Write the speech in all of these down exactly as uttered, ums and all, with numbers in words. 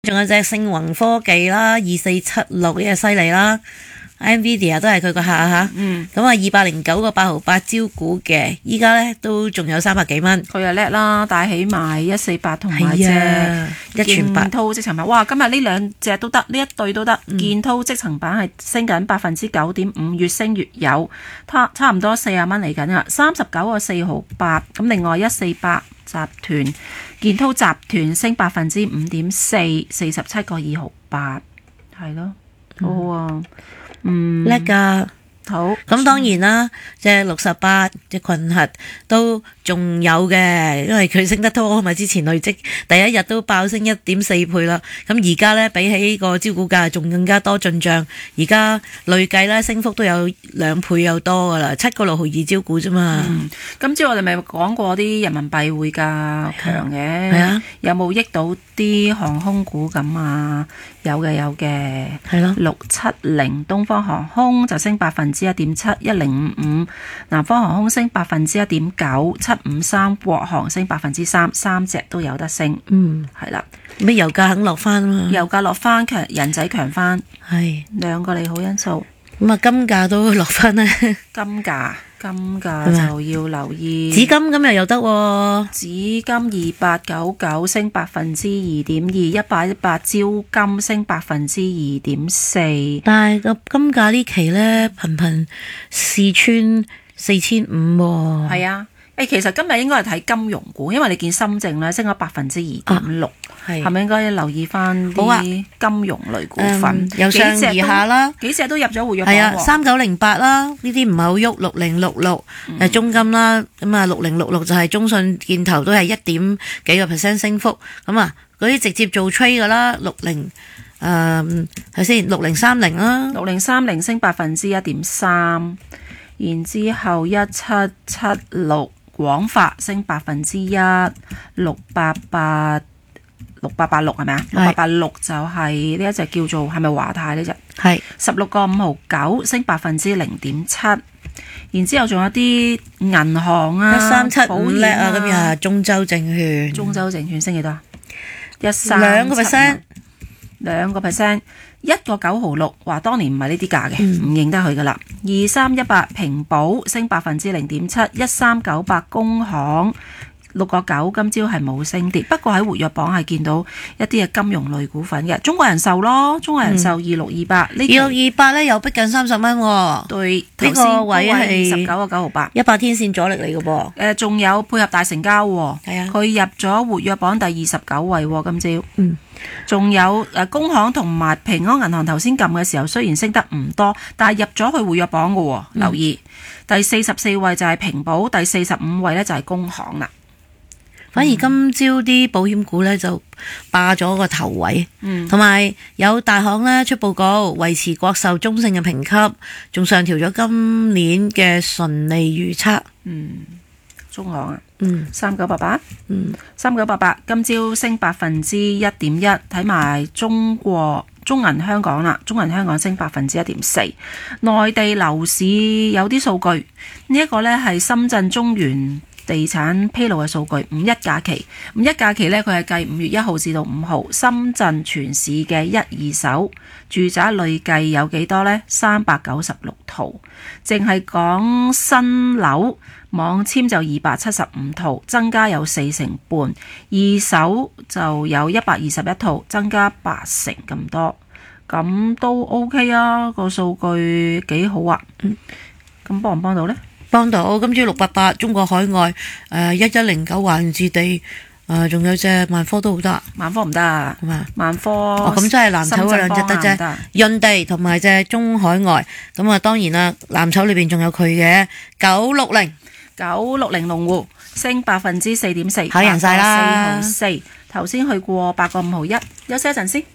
仲有隻星宏科技啦，二四七六呢個犀利啦。Nvidia 都係佢個客吓， 嗯， 咁啊二百零九個八毫八招股嘅，依家咧都仲有三百幾蚊。 佢又叻啦，帶起埋一四八同埋隻一全八建滔積層板，哇！今日呢兩隻都得，呢一對都得。嗯、建滔積層板係升緊百分之九點五，越升越有，差差唔多四十蚊嚟緊啊，三十九個四毫八。咁另外一四八集團建滔集團升百分之五點四，四十七個二毫八，係咯，好好啊。嗯， 叻噶， 好。 咁當然啦，隻六十八隻群核都仲有嘅，因為佢升得多啊嘛，之前累積第一日都爆升一點四倍啦。咁而家咧比起個招股價仲更加多進帳，而家累計咧升幅都有兩倍有多噶啦，七個六毫二招股啫嘛。 嗯，今朝我哋咪講過啲人民幣匯價強嘅， 係啊， 有冇益到啲航空股咁啊？有嘅有嘅， 係咯， 六七零東方航空就升百分之一點七，一零五五南方航空升百分之一點九，七五三國航升百分之三，三隻都有得升。 嗯， 係啦， 咩油價肯落翻啊嘛， 油價落翻強，人仔強翻， 係兩個利好因素。 咁啊，金價都落翻啦， 金價金價就要留意。 紫金咁又有得喎， 紫金二八九九升百分之二點二，一百一百招金升百分之二點四。 但係個金價呢期咧頻頻試穿四千五喎。 係啊，誒，其實今日應該係睇金融股，因為你見深證咧升咗百分之二點六，係咪應該留意翻啲金融類股份？ 嗯、由上而下啦， 幾隻都入咗活躍榜。 係啊，三九零八啦，呢啲唔係好喐，六零六六誒中金啦，咁啊六零六六就係中信建投都係一點幾個 percent 升幅，咁啊嗰啲直接做 trade 噶啦，六零誒睇先，六零三零啦， 六零三零升百分之一點三，然之後一七七六。廣發升百分之一，六八八六八八六係咪啊？六八八六就係呢一隻叫做係咪華泰呢隻？ 係十六個五毫九升百分之零點七，然之後仲有啲銀行啊， 一三七五叻啊，咁又係中州證券， 中州證券升幾多啊？一三兩個 percent， 兩個 percent。一個九毫六，話當年唔係呢啲價嘅，唔、嗯、認得佢噶啦。二三一八平保升百分之零點七，一三九八工行六個九，今朝係冇升跌，不過喺活躍榜係見到一啲嘅金融類股份嘅，中國人壽咯，中國人壽二六二八，二六二八咧又逼近三十蚊喎， 對， 呢個位係十九個九毫八， 一百天線阻力嚟嘅噃。誒、 呃，仲有配合大成交喎， 係啊， 佢入咗活躍榜第二十九位喎，今朝。 嗯。 仲有誒工行同埋平安銀行頭先撳嘅時候，雖然升得唔多，但係入咗去活躍榜嘅喎， 嗯、 留意第四十四位就係平保，第四十五位呢就係工行啦。 反而今朝啲保險股呢就霸咗個頭位，同埋、嗯、有，有大行呢出報告維持國壽中性嘅評級，仲上調咗今年嘅純利預測。 嗯，中行啊。 嗯， 三九八八， 嗯， 三九八八，今朝升百分之一點一，睇埋中國中銀香港啦，中銀香港升百分之一點四。內地樓市有啲數據，呢、這、一個呢係深圳中原地產披露嘅數據，五一假期，五一假期呢，佢係計五月一號至到五號，深圳全市嘅一二手住宅累計有幾多呢？三百九十六套，淨係講新樓。網簽就二百七十五套，增加有四成半；二手就有一百二十一套，增加八成咁多，咁都 OK 啊，個數據幾好啊。嗯，咁幫唔幫到呢？ 幫到，今朝六八八中國海外誒一一零九華潤置地誒，仲、呃、有隻萬科都好得， 萬科唔得啊， 嗎萬科哦咁真係藍籌嗰兩隻得啫，潤地同埋隻中海外，咁啊當然啦，藍籌裏邊仲有佢嘅九六零。 九六零龍湖升百分之四點四， 考贏晒啦， 四毫四。頭先去過八個五毫一，休息一陣先。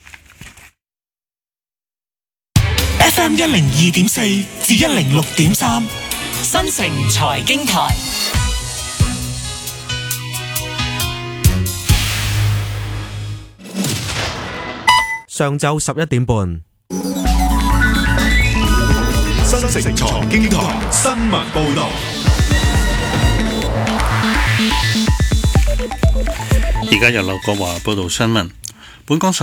F M 一零二點四至一零六點三，新城財經台。 上晝十一點半， 新城財經台新聞報道。 而家由劉國華報道新聞。 本港